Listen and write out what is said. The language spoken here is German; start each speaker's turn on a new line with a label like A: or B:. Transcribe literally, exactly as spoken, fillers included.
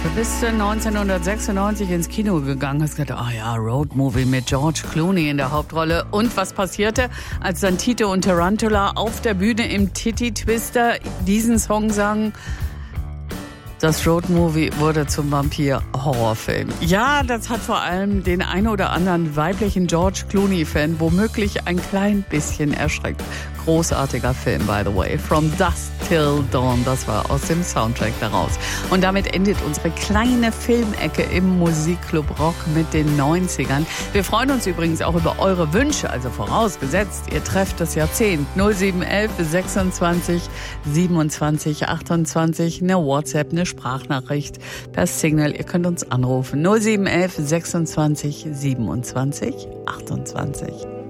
A: Du bist neunzehnhundertsechsundneunzig ins Kino gegangen, hast gedacht, ah ja, Roadmovie mit George Clooney in der Hauptrolle. Und was passierte, als dann Tito und Tarantula auf der Bühne im Titty Twister diesen Song sangen? Das Roadmovie wurde zum Vampir-Horrorfilm. Ja, das hat vor allem den ein oder anderen weiblichen George Clooney-Fan womöglich ein klein bisschen erschreckt. Großartiger Film, by the way. From Dusk Till Dawn, das war aus dem Soundtrack daraus. Und damit endet unsere kleine Filmecke im Musikclub Rock mit den neunzigern. Wir freuen uns übrigens auch über eure Wünsche, also vorausgesetzt, ihr trefft das Jahrzehnt. null sieben elf sechsundzwanzig siebenundzwanzig achtundzwanzig, eine WhatsApp, eine Sprachnachricht per Signal. Ihr könnt uns anrufen. null sieben elf sechsundzwanzig siebenundzwanzig achtundzwanzig.